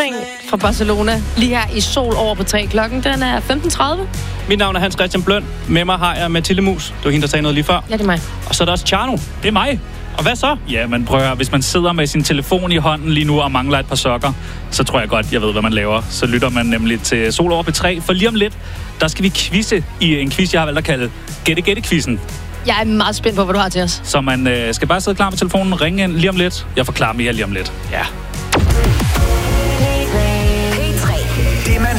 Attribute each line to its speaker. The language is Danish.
Speaker 1: stemning fra Barcelona lige her i Sol over på 3. Klokken den er 15:30.
Speaker 2: Mit navn er Hans Christian Bløn. Med mig har jeg Mathilde Mus. Det var hende, der sagde noget lige før.
Speaker 1: Ja, det er mig.
Speaker 2: Og så er der også Tjerno. Det er mig. Og hvad så? Ja, men prøv at høre. Hvis man sidder med sin telefon i hånden lige nu og mangler et par sokker, så tror jeg godt, jeg ved, hvad man laver. Så lytter man nemlig til Sol over på 3. For lige om lidt, der skal vi quizze i en quiz, jeg har valgt at kalde Gætte-Gætte-quizzen.
Speaker 1: Jeg er meget spændt på, hvad du har til os.
Speaker 2: Så man skal bare sidde klar med telefonen, ringe ind lige om lidt. Jeg forklarer mere lige om lidt. Ja.
Speaker 3: Det, man